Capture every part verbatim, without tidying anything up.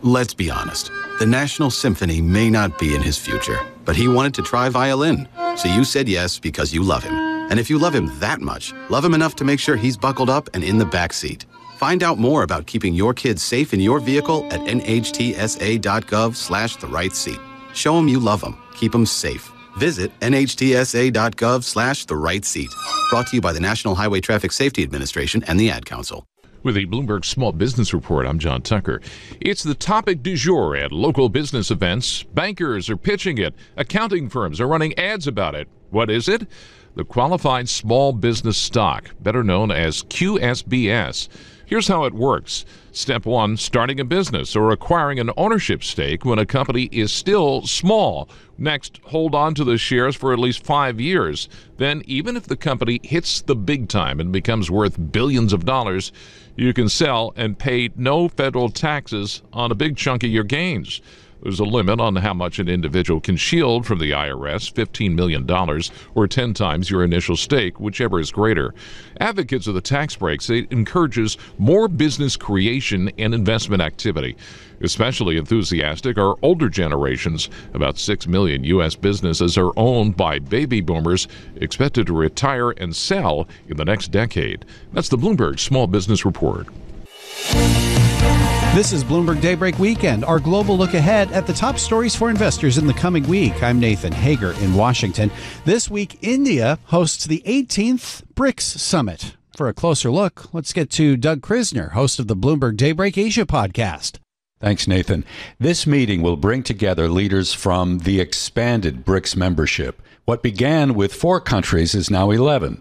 Let's be honest. The National Symphony may not be in his future, but he wanted to try violin. So you said yes because you love him. And if you love him that much, love him enough to make sure he's buckled up and in the back seat. Find out more about keeping your kids safe in your vehicle at nhtsa.gov slash the right seat. Show him you love him. Keep him safe. Visit nhtsa.gov slash the right seat. Brought to you by the National Highway Traffic Safety Administration and the Ad Council. With the Bloomberg Small Business Report, I'm John Tucker. It's the topic du jour at local business events. Bankers are pitching it. Accounting firms are running ads about it. What is it? The Qualified Small Business Stock, better known as Q S B S. Here's how it works. Step one, starting a business or acquiring an ownership stake when a company is still small. Next, hold on to the shares for at least five years. Then, even if the company hits the big time and becomes worth billions of dollars, you can sell and pay no federal taxes on a big chunk of your gains. There's a limit on how much an individual can shield from the I R S, fifteen million dollars, or ten times your initial stake, whichever is greater. Advocates of the tax break say it encourages more business creation and investment activity. Especially enthusiastic are older generations. About six million U S businesses are owned by baby boomers expected to retire and sell in the next decade. That's the Bloomberg Small Business Report. This is Bloomberg Daybreak Weekend, our global look ahead at the top stories for investors in the coming week. I'm Nathan Hager in Washington. This week, India hosts the eighteenth BRICS Summit. For a closer look, let's get to Doug Krisner, host of the Bloomberg Daybreak Asia podcast. Thanks, Nathan. This meeting will bring together leaders from the expanded BRICS membership. What began with four countries is now eleven.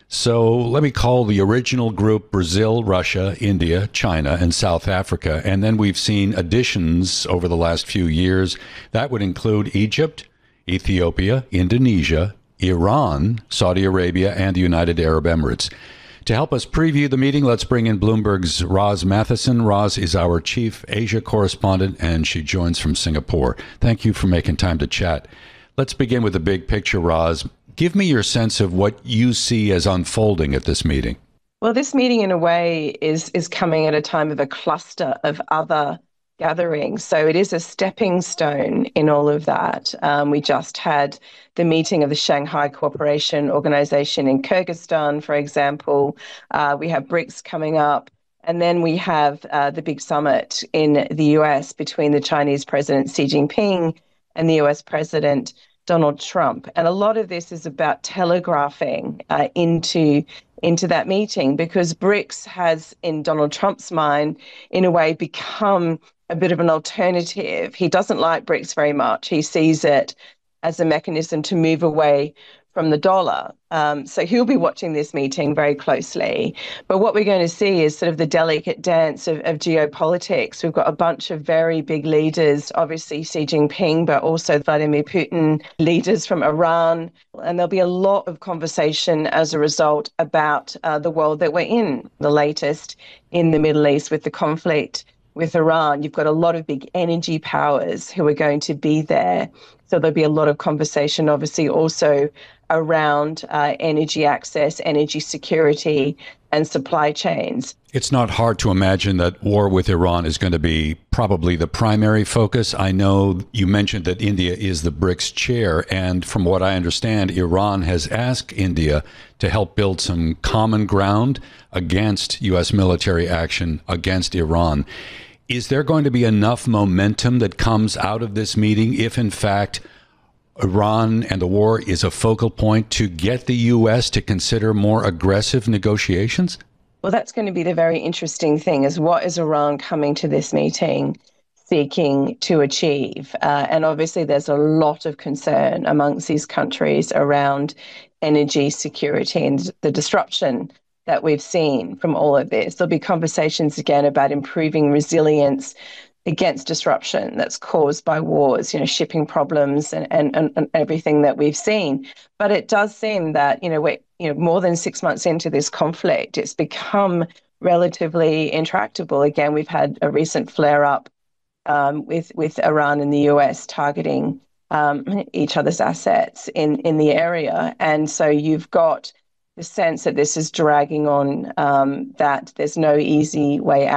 So let me call the original group Brazil, Russia, India, China, and South Africa. And then we've seen additions over the last few years. That would include Egypt, Ethiopia, Indonesia, Iran, Saudi Arabia, and the United Arab Emirates. To help us preview the meeting, let's bring in Bloomberg's Roz Matheson. Roz is our chief Asia correspondent, and she joins from Singapore. Thank you for making time to chat. Let's begin with the big picture, Roz. Give me your sense of what you see as unfolding at this meeting. Well, this meeting, in a way, is is coming at a time of a cluster of other gatherings. So it is a stepping stone in all of that. Um, we just had the meeting of the Shanghai Cooperation Organization in Kyrgyzstan, for example. Uh, we have BRICS coming up. And then we have uh, the big summit in the U S between the Chinese President Xi Jinping and the U S President Donald Trump. And a lot of this is about telegraphing uh, into, into that meeting, because BRICS has, in Donald Trump's mind, in a way become a bit of an alternative. He doesn't like BRICS very much. He sees it as a mechanism to move away from the dollar. Um, so he'll be watching this meeting very closely. But what we're going to see is sort of the delicate dance of, of geopolitics. We've got a bunch of very big leaders, obviously Xi Jinping, but also Vladimir Putin, leaders from Iran. And there'll be a lot of conversation as a result about uh, the world that we're in, the latest in the Middle East with the conflict with Iran. You've got a lot of big energy powers who are going to be there. So there'll be a lot of conversation, obviously, also around uh, energy access, energy security, and supply chains. It's not hard to imagine that war with Iran is going to be probably the primary focus. I know you mentioned that India is the BRICS chair, and from what I understand, Iran has asked India to help build some common ground against U S military action against Iran. Is there going to be enough momentum that comes out of this meeting if, in fact, Iran and the war is a focal point to get the U S to consider more aggressive negotiations? Well, that's going to be the very interesting thing, is what is Iran coming to this meeting seeking to achieve? Uh, and obviously there's a lot of concern amongst these countries around energy security and the disruption that we've seen from all of this. There'll be conversations again about improving resilience against disruption that's caused by wars, you know, shipping problems and, and, and everything that we've seen. But it does seem that, you know, we're you know, more than six months into this conflict, it's become relatively intractable. Again, we've had a recent flare-up um, with, with Iran and the U S targeting um, each other's assets in, in the area. And so you've got the sense that this is dragging on, um, that there's no easy way out.